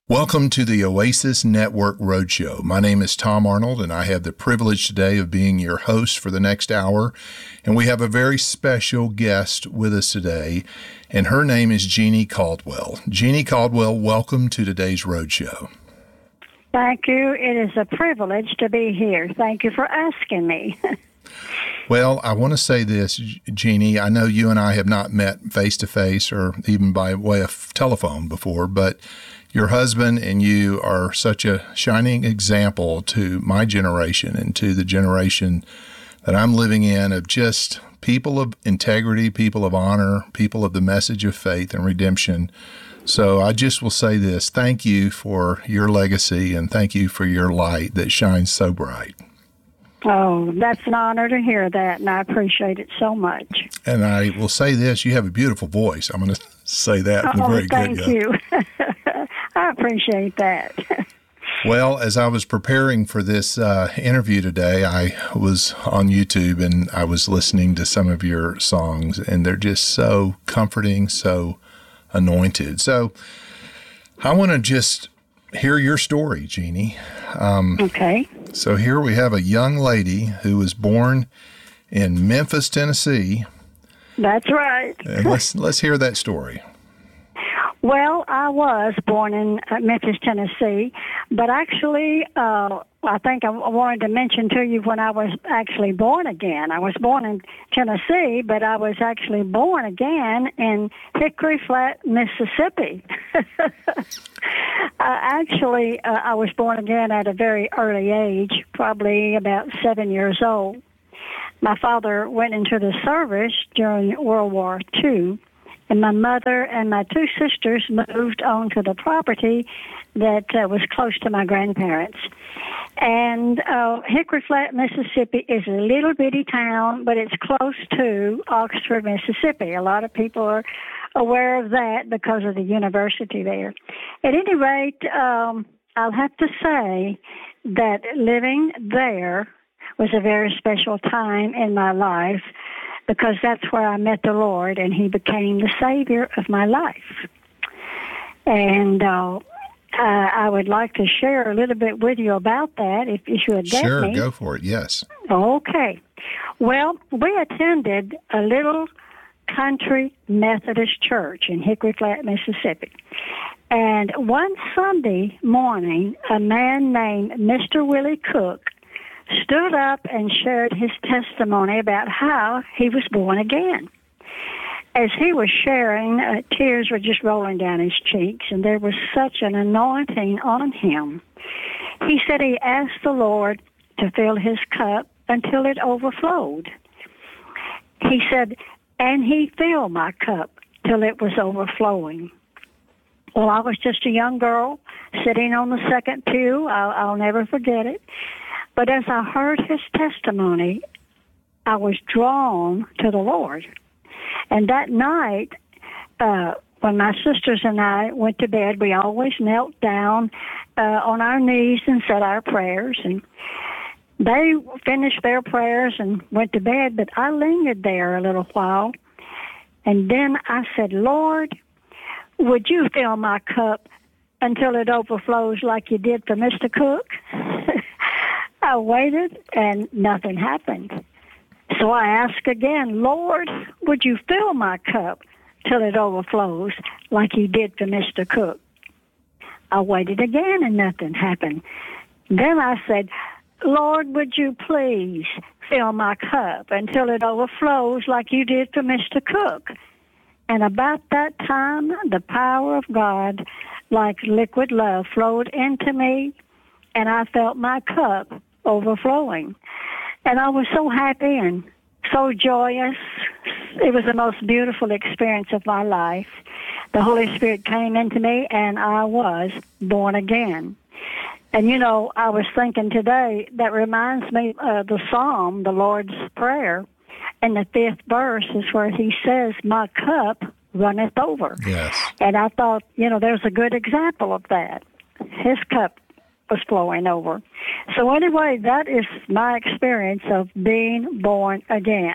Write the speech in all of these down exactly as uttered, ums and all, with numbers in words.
Welcome to the Oasis Network Roadshow. My name is Tom Arnold, and I have the privilege today of being your host for the next hour. And we have a very special guest with us today, and her name is Jeannie Caldwell. Jeannie Caldwell, welcome to today's Roadshow. Thank you. It is a privilege to be here. Thank you for asking me. Well, I want to say this, Jeannie. I know you and I have not met face-to-face or even by way of telephone before, but your husband and you are such a shining example to my generation and to the generation that I'm living in of just people of integrity, people of honor, people of the message of faith and redemption. So I just will say this, thank you for your legacy and thank you for your light that shines so bright. Oh, that's an honor to hear that, and I appreciate it so much. And I will say this, you have a beautiful voice. I'm going to say that from the oh, very thank get-go. you. I appreciate that. Well, as I was preparing for this uh, interview today, I was on YouTube and I was listening to some of your songs, and they're just so comforting, so anointed. So I want to just hear your story, Jeannie. Um, okay. So here we have a young lady who was born in Memphis, Tennessee. That's right. And let's let's hear that story. Well, I was born in uh, Memphis, Tennessee, but actually, uh, I think I wanted to mention to you when I was actually born again. I was born in Tennessee, but I was actually born again in Hickory Flat, Mississippi. uh, actually, uh, I was born again at a very early age, probably about seven years old. My father went into the service during World War Two. And my mother and my two sisters moved onto the property that uh, was close to my grandparents. And uh, Hickory Flat, Mississippi is a little bitty town, but it's close to Oxford, Mississippi. A lot of people are aware of that because of the university there. At any rate, um, I'll have to say that living there was a very special time in my life, because that's where I met the Lord, and He became the Savior of my life. And uh, uh, I would like to share a little bit with you about that, if, if you would let Sure, me. go for it, yes. Okay. Well, we attended a little country Methodist church in Hickory Flat, Mississippi. And one Sunday morning, a man named Mister Willie Cook stood up and shared his testimony about how he was born again. As he was sharing, uh, tears were just rolling down his cheeks, and there was such an anointing on him. He said he asked the Lord to fill his cup until it overflowed. He said, and He filled my cup till it was overflowing. Well, I was just a young girl sitting on the second pew. I'll, I'll never forget it. But as I heard his testimony, I was drawn to the Lord. And that night, uh, when my sisters and I went to bed, we always knelt down uh, on our knees and said our prayers. And they finished their prayers and went to bed, but I lingered there a little while. And then I said, Lord, would you fill my cup until it overflows like you did for Mister Cook? I waited, and nothing happened. So I asked again, Lord, would you fill my cup till it overflows like you did for Mister Cook? I waited again, and nothing happened. Then I said, Lord, would you please fill my cup until it overflows like you did for Mister Cook? And about that time, the power of God, like liquid love, flowed into me, and I felt my cup overflowing. And I was so happy and so joyous. It was the most beautiful experience of my life. The Holy Spirit came into me, and I was born again. And, you know, I was thinking today, that reminds me of the Psalm, the Lord's Prayer, and the fifth verse is where He says, my cup runneth over. Yes. And I thought, you know, there's a good example of that. His cup was flowing over. So anyway, that is my experience of being born again.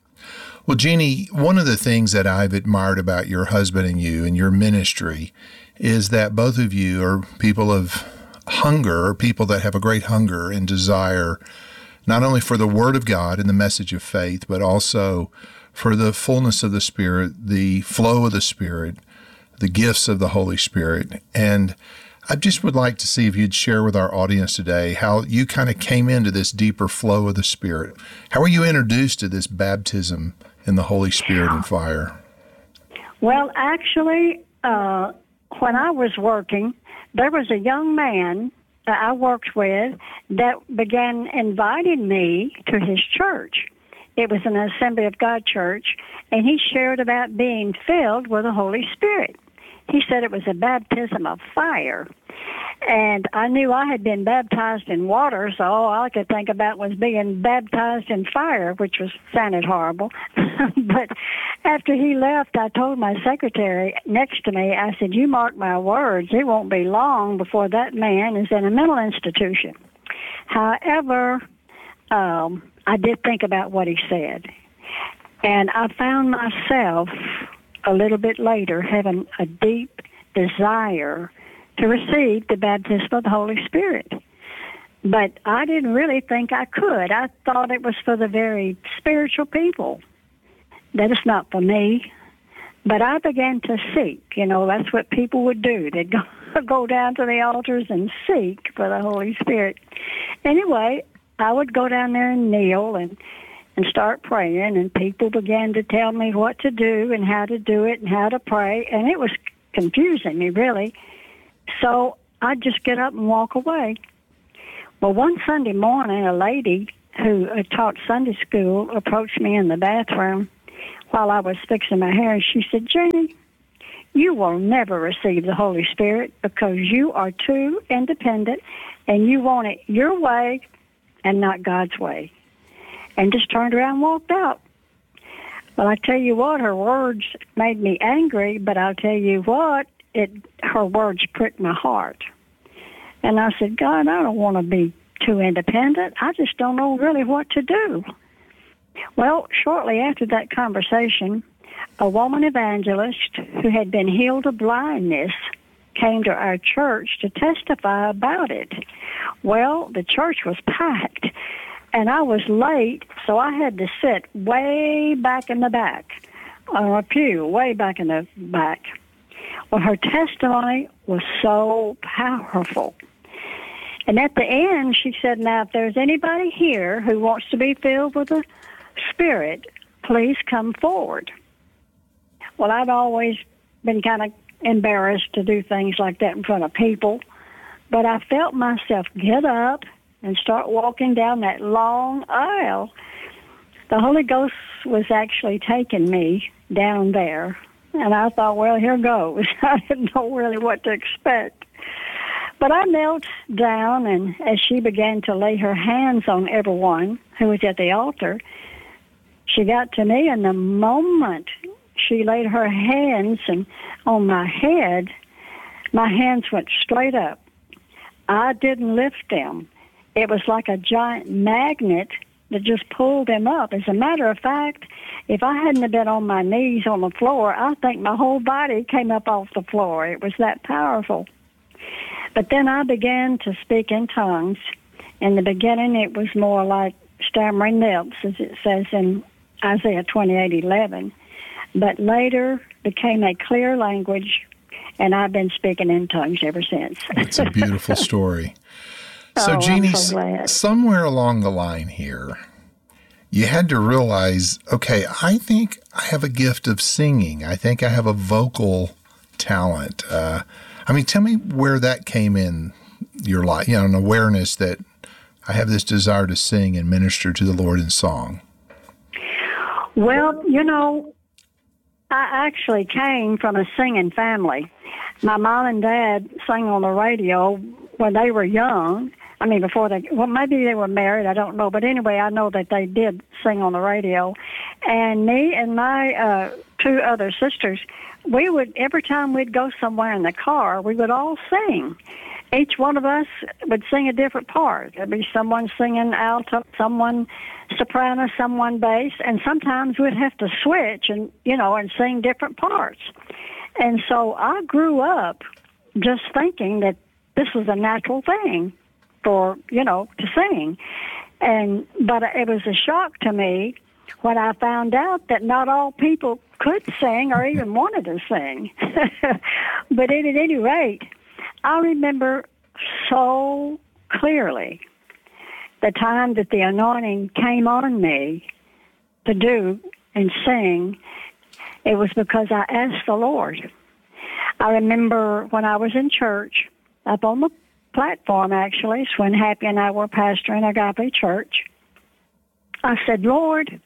Well, Jeannie, one of the things that I've admired about your husband and you and your ministry is that both of you are people of hunger, or people that have a great hunger and desire, not only for the Word of God and the message of faith, but also for the fullness of the Spirit, the flow of the Spirit, the gifts of the Holy Spirit. And I just would like to see if you'd share with our audience today how you kind of came into this deeper flow of the Spirit. How were you introduced to this baptism in the Holy Spirit and fire? Well, actually, uh, when I was working, there was a young man that I worked with that began inviting me to his church. It was an Assembly of God church, and he shared about being filled with the Holy Spirit. He said it was a baptism of fire. And I knew I had been baptized in water, so all I could think about was being baptized in fire, which was sounded horrible. But after he left, I told my secretary next to me, I said, you mark my words, it won't be long before that man is in a mental institution. However, um, I did think about what he said. And I found myself a little bit later having a deep desire to receive the baptism of the Holy Spirit. But I didn't really think I could. I thought it was for the very spiritual people. That is not for me. But I began to seek. You know, that's what people would do. They'd go, go down to the altars and seek for the Holy Spirit. Anyway, I would go down there and kneel and and start praying, and people began to tell me what to do and how to do it and how to pray, and it was confusing me, really. So I'd just get up and walk away. Well, one Sunday morning, a lady who taught Sunday school approached me in the bathroom while I was fixing my hair, and she said, Janie, you will never receive the Holy Spirit because you are too independent and you want it your way and not God's way. And just turned around and walked out. Well, I tell you what, her words made me angry, but I'll tell you what, it her words pricked my heart. And I said, God, I don't want to be too independent. I just don't know really what to do. Well, shortly after that conversation, a woman evangelist who had been healed of blindness came to our church to testify about it. Well, the church was packed. And I was late, so I had to sit way back in the back, on a pew, way back in the back. Well, her testimony was so powerful. And at the end, she said, now, if there's anybody here who wants to be filled with the Spirit, please come forward. Well, I'd always been kind of embarrassed to do things like that in front of people, but I felt myself get up and start walking down that long aisle. The Holy Ghost was actually taking me down there, and I thought, well, here goes. I didn't know really what to expect. But I knelt down, and as she began to lay her hands on everyone who was at the altar, she got to me, and the moment she laid her hands and on my head, my hands went straight up. I didn't lift them. It was like a giant magnet that just pulled them up. As a matter of fact, if I hadn't have been on my knees on the floor, I think my whole body came up off the floor. It was that powerful. But then I began to speak in tongues. In the beginning, it was more like stammering lips, as it says in Isaiah twenty-eight eleven. But later became a clear language, and I've been speaking in tongues ever since. It's a beautiful story. So, oh, Jeannie, so somewhere along the line here, you had to realize, okay, I think I have a gift of singing. I think I have a vocal talent. Uh, I mean, tell me where that came in your life, you know, an awareness that I have this desire to sing and minister to the Lord in song. Well, you know, I actually came from a singing family. My mom and dad sang on the radio when they were young. I mean, before they, well, maybe they were married, I don't know. But anyway, I know that they did sing on the radio. And me and my uh, two other sisters, we would, every time we'd go somewhere in the car, we would all sing. Each one of us would sing a different part. There'd be someone singing alto, someone soprano, someone bass, and sometimes we'd have to switch and, you know, and sing different parts. And so I grew up just thinking that this was a natural thing for, you know, to sing. And but it was a shock to me when I found out that not all people could sing or even wanted to sing. But at any rate, I remember so clearly the time that the anointing came on me to do and sing. It was because I asked the Lord. I remember when I was in church, up on the platform, actually, it's when Happy and I were pastoring Agape Church. I said, Lord,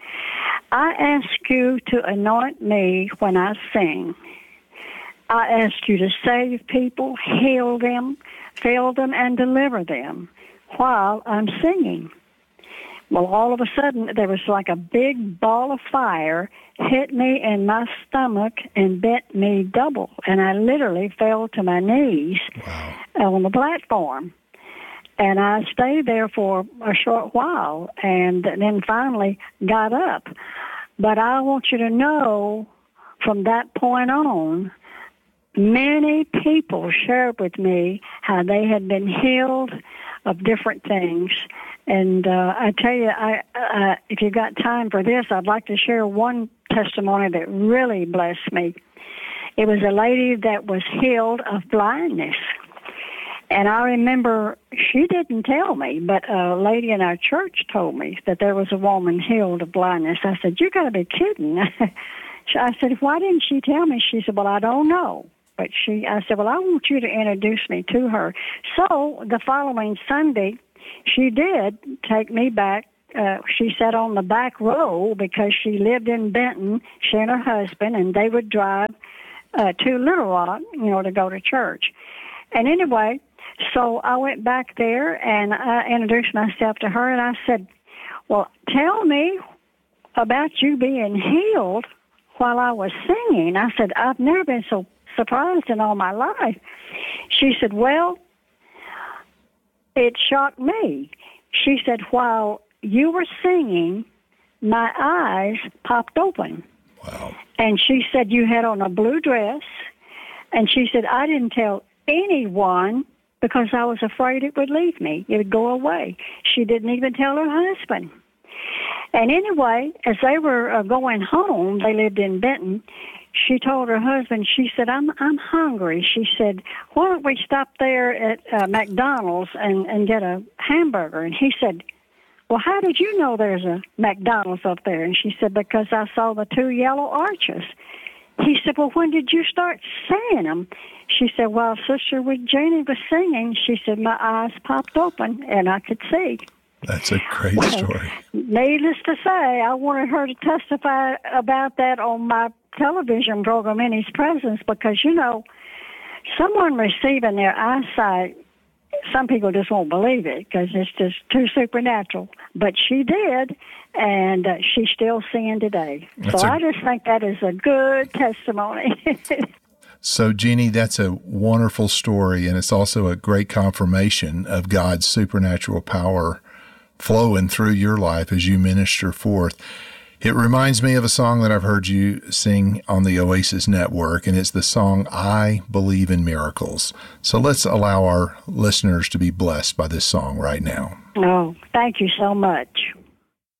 I ask you to anoint me when I sing. I ask you to save people, heal them, fill them, and deliver them while I'm singing. Well, all of a sudden, there was like a big ball of fire hit me in my stomach and bent me double, and I literally fell to my knees. Wow. On the platform. And I stayed there for a short while and then finally got up. But I want you to know from that point on, many people shared with me how they had been healed of different things. And uh, I tell you, I, uh, if you've got time for this, I'd like to share one testimony that really blessed me. It was a lady that was healed of blindness. And I remember she didn't tell me, but a lady in our church told me that there was a woman healed of blindness. I said, you got to be kidding. I said, why didn't she tell me? She said, well, I don't know. But she, I said, well, I want you to introduce me to her. So the following Sunday, she did take me back. Uh, she sat on the back row because she lived in Benton, she and her husband, and they would drive uh, to Little Rock, you know, to go to church. And anyway, so I went back there and I introduced myself to her, and I said, well, tell me about you being healed while I was singing. I said, I've never been so surprised in all my life. She said, well, it shocked me. She said, while you were singing, my eyes popped open. Wow. And she said, you had on a blue dress. And she said, I didn't tell anyone because I was afraid it would leave me. It would go away. She didn't even tell her husband. And anyway, as they were uh, going home, they lived in Benton, she told her husband, she said, I'm I'm hungry. She said, why don't we stop there at uh, McDonald's and, and get a hamburger? And he said, well, how did you know there's a McDonald's up there? And she said, because I saw the two yellow arches. He said, well, when did you start seeing them? She said, well, Sister, when Janie was singing, she said, my eyes popped open and I could see. That's a great story. Needless to say, I wanted her to testify about that on my television program, In His Presence, because, you know, someone receiving their eyesight, some people just won't believe it because it's just too supernatural. But she did, and uh, she's still seeing today. That's so a, I just think that is a good testimony. So, Jeannie, that's a wonderful story, and it's also a great confirmation of God's supernatural power flowing through your life as you minister forth. It reminds me of a song that I've heard you sing on the Oasis Network, and it's the song, I Believe in Miracles. So let's allow our listeners to be blessed by this song right now. Oh, thank you so much.